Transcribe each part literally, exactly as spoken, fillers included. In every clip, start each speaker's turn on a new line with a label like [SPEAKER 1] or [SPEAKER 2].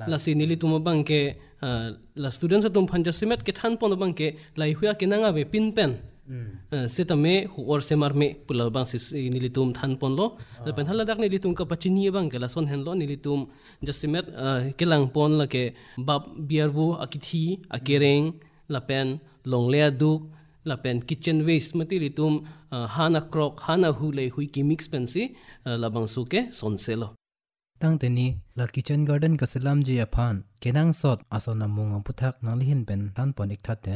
[SPEAKER 1] la sinili tum bang ke la students tum phanja simet ke than pon bang ke lai huya ke nanga ve pin pen setame hu or semar me pula bang sis nilitum than pon lo la pen hala dak nilitum ka pachini bang ke la son hen lo nilitum jasimet ke lang pon la ke bab biarbu akithi akereng la pen longle duk la pen kitchen waste mati litum hana krok hana hu le hui ki mix pen si la bang su ke son selo
[SPEAKER 2] tang teni la kitchen garden ka selam ji aphan kenang sot asona mung puthak nalihin pen tan pon ik thatte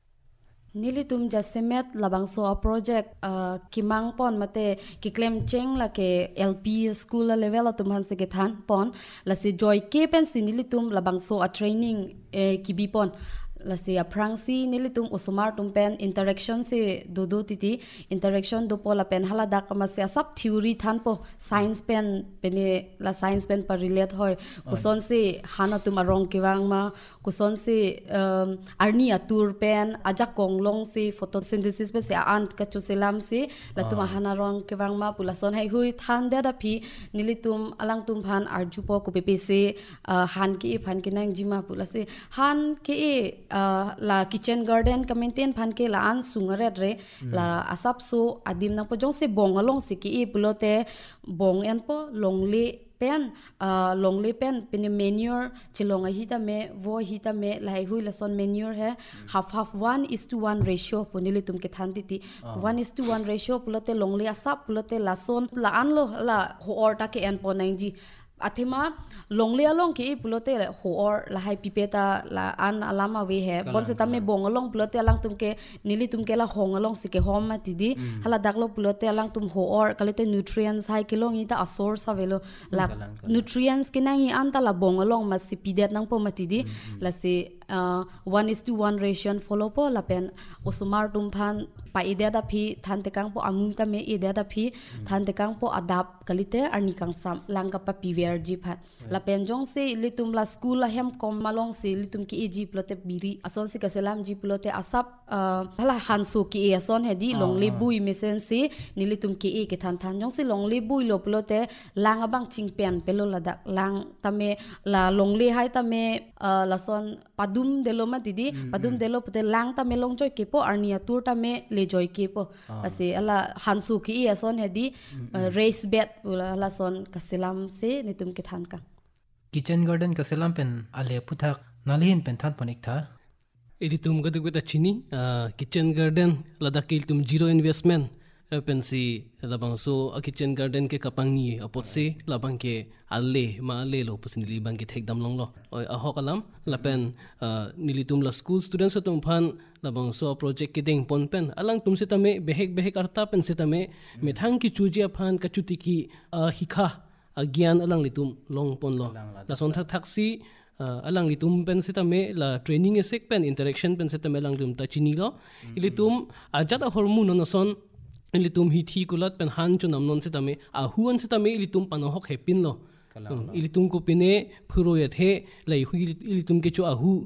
[SPEAKER 3] nilitum jasemet labangso a project uh, kimang pon mate ki claim cheng la ke L P school level atum han se ke than pon la si joy ke pen si nilitum labangso a training eh, ki bi pon la si a prangsi nilitum usumar tum pen interaction se do do titi interaction do pola pen hala da kama se sab theory than po science pen pene la science pen par relate hoy kuson se hana tum arong kiwang ma kuson se um, arni atur pen aja konglong se photosynthesis pe se ant ka chuselam se la tum hana rong kiwang ma pulason hai hui than da da phi nilitum alang tum phan arju po ku pe se uh, han ki phan kinang jima pulase han ke Uh, la kitchen garden ka maintain phan ke la an sungare re mm. la asap so adim nang pojong se bong along se ki pulote bong en po longli pen uh, longli pen pen manure chilonga hita me vo hita me lai hui la son manure hai mm. half half one is to one ratio punili tum ke than ti oh. one is to one ratio pulote longli asap pulote la son la an lo la ho or ta ke en po nang ji athema longli along ki pulote ho or la hai pipeta la an alama we he bon se tame bong along pulote alang tum ke nili tum ke la hong along se ke hom ma tidi mm. hala daklo pulote alang tum ho or kalete nutrients hai kilong ita asor sa velo la nutrients kinangi anta la bong along ma si pidet nang po ma tidi mm. la se uh, one is to one ratio follow po la pen osumar tum phan pa ide da phi than te kang po amum ta me ide da phi than te kang po adap kalite arni kang sam langka pa pvr ji phat la pen jong se litum la school la hem kom malong se litum ki ji plote biri ason si kaselam ji plote asap hala hansu ki ason hedi longli bui mesen se nilitum ki e ke than than jong se longli bui lo plote lang abang ching pen pelo la dak lang tame la longli hai tame la son padum delo ma didi padum delo pute lang tame long joy ke po arnia tur tame le joy ke po ase ala hansu ki e ason hedi race bet la son kaselam se nitum ke than ka
[SPEAKER 2] kitchen garden ka selam pen ale puthak nalihin pen than ponik tha
[SPEAKER 1] editum gadu gata chini kitchen garden ladakil tum zero investment pen si labang so a kitchen garden ke kapangi apot se labang ke alle ma alle lo pasnili bang ke thek dam long lo oi a hokalam lapen nilitum la school students tum phan labang so project ke ding pon pen alang tum se tame behek behek arta pen se tame methang ki chujia phan ka chuti ki hikha agyan alang litum long pon lo la son thak thaksi alang litum pen se tame la training e sek pen interaction pen se tame lang dum ta chini lo ilitum ajat a hormone no son ilitum hi thi kulat pen han chu nam non se tame a huan se tame ilitum panohok hepin lo ilitum ko pine phuro ye the lai hu ilitum ke chu a hu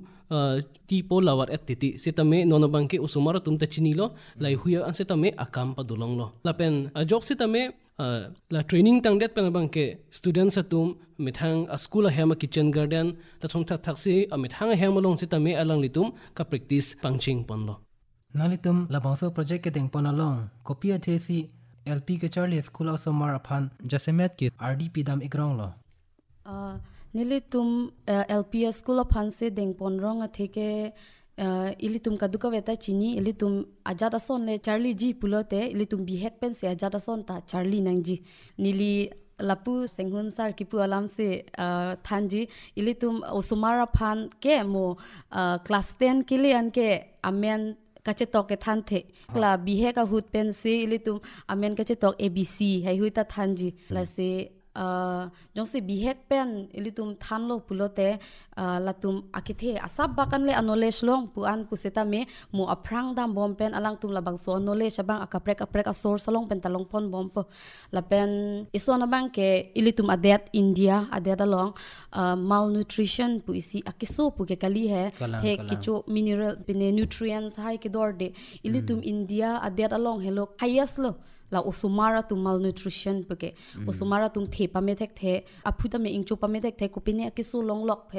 [SPEAKER 1] ti po lawar at titi se tame nono bangke usumara tum ta chini lo lai huya an se tame akam pa dulong lo la pen a jok se tame la training tang det pen bangke students atum mithang a school a hema kitchen garden ta chong thak thak se a mithang a hema long se tame alang litum ka practice pangching pon lo
[SPEAKER 2] nalitum labangso project ke ding pon along copy athesi L P ke Charlie school of summer aphan jasemet ke R D P dam ikrong lo
[SPEAKER 3] uh, nilitum uh, L P school of han se ding pon rong atheke uh, ilitum kaduka weta chini ilitum ajada son le Charlie ji pulote ilitum bihek pen se ajada son ta Charlie nangji nili lapu senghun sar kipu alam se uh, thanji ilitum usumara phan ke mo uh, class ten kilian ke amen kache tok ke than the la bihe ka hut pen se ilitum amen kache tok abc hai huita thanji la se uh, jong se bihek pen ilitum than lo pulote uh, latum akithe asab bakan le knowledge long puan puseta me mo aprang dam bom pen alang tum labang so knowledge abang akaprek aprek a source long pen talong pon bom po la pen isona bang ke ilitum adet India adet along uh, malnutrition pu isi akiso pu ke kali hai the kicho mineral pine nutrients hai ke dor de ilitum mm. India adet along hello highest lo la usumara tu malnutrition peke mm. usumara tum the pa me thek the aphuta me ingchu pa me thek the kupine akiso long lok